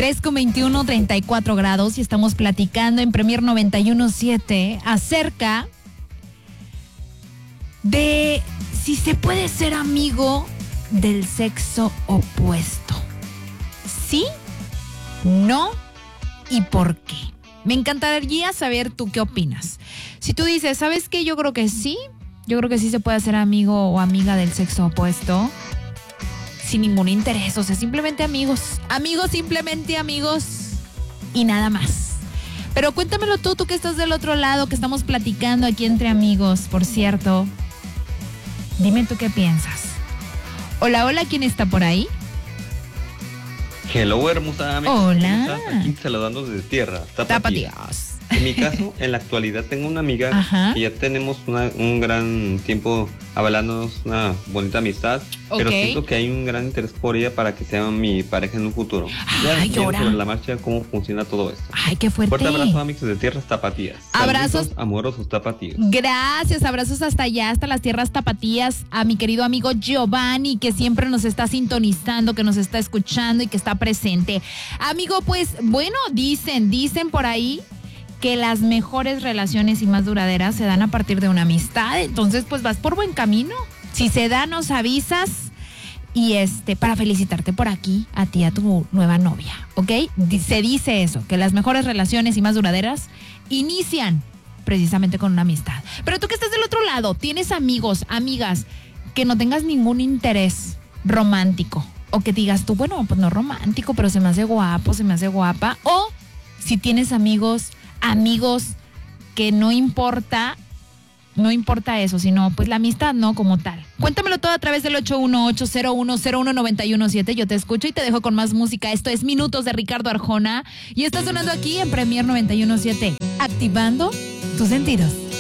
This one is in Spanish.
3:21, 34 grados, y estamos platicando en Premier 91.7 acerca de si se puede ser amigo del sexo opuesto. ¿Sí? ¿No? ¿Y por qué? Me encantaría saber tú qué opinas. Si tú dices, ¿sabes qué? Yo creo que sí se puede ser amigo o amiga del sexo opuesto. Sin ningún interés, o sea, simplemente amigos. Amigos, simplemente amigos y nada más. Pero cuéntamelo tú que estás del otro lado, que estamos platicando aquí entre amigos, por cierto. Dime tú qué piensas. Hola, hola, ¿quién está por ahí? Hello, hermosa amiga. Hola. Aquí saludando desde tierra. Tapatías. En mi caso, en la actualidad, tengo una amiga que ya tenemos un gran tiempo hablándonos, una bonita amistad, pero siento que hay un gran interés por ella para que sea mi pareja en un futuro. Ay, ya sobre la marcha cómo funciona todo esto. Ay, qué fuerte. Fuerte abrazo, amigos de tierras tapatías. Abrazos. Saluditos amorosos tapatíos. Gracias, abrazos hasta allá, hasta las tierras tapatías, a mi querido amigo Giovanni, que siempre nos está sintonizando, que nos está escuchando y que está presente. Amigo, pues, bueno, dicen por ahí que las mejores relaciones y más duraderas se dan a partir de una amistad. Entonces, pues vas por buen camino. Si se da, nos avisas. Y para felicitarte por aquí, a ti, a tu nueva novia, ¿ok? Se dice eso, que las mejores relaciones y más duraderas inician precisamente con una amistad. Pero tú que estás del otro lado, tienes amigos, amigas, que no tengas ningún interés romántico. O que digas tú, bueno, pues no romántico, pero se me hace guapo, se me hace guapa. O si tienes amigos que no importa eso, sino pues la amistad, ¿no? Como tal. Cuéntamelo todo a través del 818-0101-917. Yo te escucho y te dejo con más música. Esto es Minutos de Ricardo Arjona y está sonando aquí en Premier 91.7, activando tus sentidos.